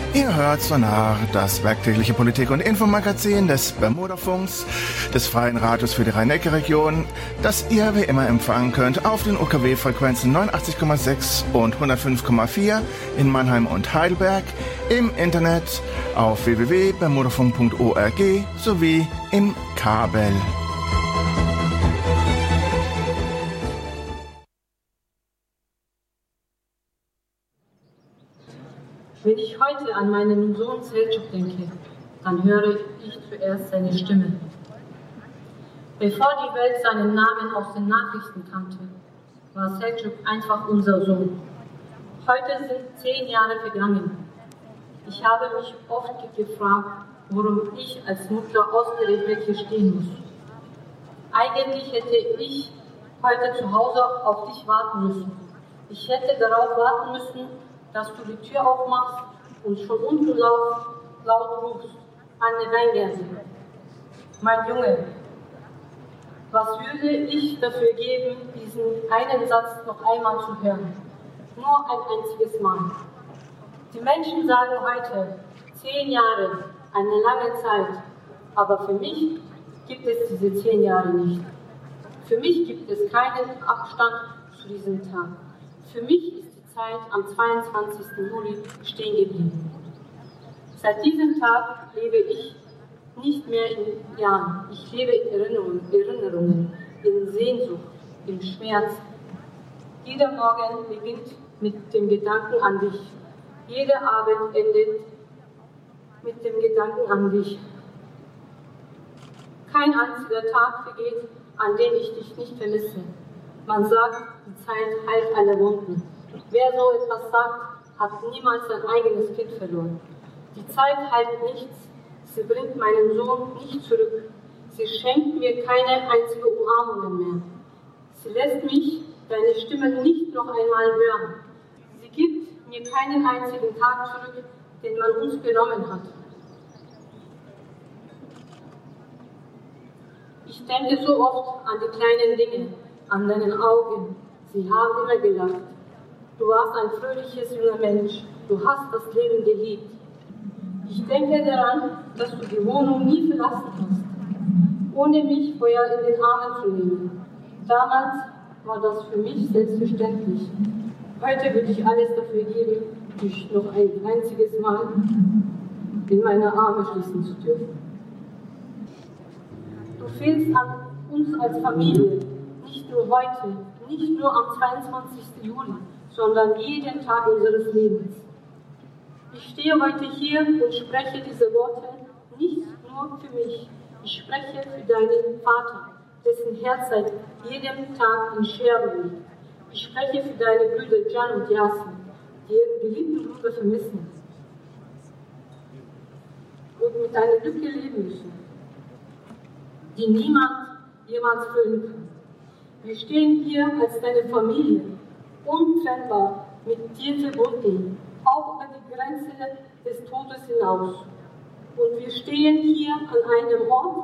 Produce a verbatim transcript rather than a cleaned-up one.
Ihr hört Sonar, das werktägliche Politik- und Infomagazin des Bermudafunks, des Freien Radios für die Rhein-Neckar-Region, das ihr wie immer empfangen könnt auf den U K W-Frequenzen neunundachtzig Komma sechs und hundertfünf Komma vier in Mannheim und Heidelberg, im Internet auf w w w punkt bermudafunk punkt org sowie im Kabel. Wenn ich heute an meinen Sohn Selçuk denke, dann höre ich zuerst seine Stimme. Bevor die Welt seinen Namen aus den Nachrichten kannte, war Selçuk einfach unser Sohn. Heute sind zehn Jahre vergangen. Ich habe mich oft gefragt, warum ich als Mutter ausgerechnet hier stehen muss. Eigentlich hätte ich heute zu Hause auf dich warten müssen. Ich hätte darauf warten müssen, dass du die Tür aufmachst und schon unten laut, laut rufst, Anne Weingärse. Mein Junge, was würde ich dafür geben, diesen einen Satz noch einmal zu hören? Nur ein einziges Mal. Die Menschen sagen heute, zehn Jahre, eine lange Zeit, aber für mich gibt es diese zehn Jahre nicht. Für mich gibt es keinen Abstand zu diesem Tag. Für mich ist Zeit am zweiundzwanzigsten Juli stehen geblieben. Seit diesem Tag lebe ich nicht mehr in Jahren. Ich lebe in Erinnerungen, Erinnerungen, in Sehnsucht, im Schmerz. Jeder Morgen beginnt mit dem Gedanken an dich. Jeder Abend endet mit dem Gedanken an dich. Kein einziger Tag vergeht, an dem ich dich nicht vermisse. Man sagt, die Zeit heilt alle Wunden. Wer so etwas sagt, hat niemals sein eigenes Kind verloren. Die Zeit heilt nichts, sie bringt meinen Sohn nicht zurück. Sie schenkt mir keine einzige Umarmung mehr. Sie lässt mich deine Stimme nicht noch einmal hören. Sie gibt mir keinen einzigen Tag zurück, den man uns genommen hat. Ich denke so oft an die kleinen Dinge, an deinen Augen. Sie haben immer gelacht. Du warst ein fröhliches junger Mensch. Du hast das Leben geliebt. Ich denke daran, dass du die Wohnung nie verlassen hast, ohne mich vorher in den Arm zu nehmen. Damals war das für mich selbstverständlich. Heute würde ich alles dafür geben, dich noch ein einziges Mal in meine Arme schließen zu dürfen. Du fehlst an uns als Familie, nicht nur heute, nicht nur am zweiundzwanzigsten Juli, sondern jeden Tag unseres Lebens. Ich stehe heute hier und spreche diese Worte nicht nur für mich. Ich spreche für deinen Vater, dessen Herz seit jedem Tag in Scherben liegt. Ich spreche für deine Brüder Can und Yasin, die ihren geliebten Bruder vermissen und mit einer Lücke leben müssen, die niemand jemals füllen kann. Wir stehen hier als deine Familie, untrennbar mit dir verbunden, auch über die Grenze des Todes hinaus. Und wir stehen hier an einem Ort,